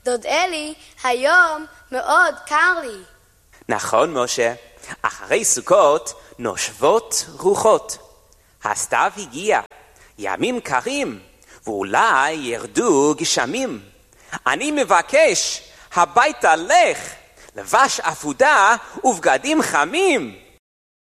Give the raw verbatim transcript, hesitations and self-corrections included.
דוד אלי, היום מאוד קר לי. נכון, משה. אחרי סוכות נושבות רוחות. הסתיו הגיע. ימים קרים, ואולי ירדו גשמים. אני מבקש, הביתה לך, לבש אפודה ובגדים חמים.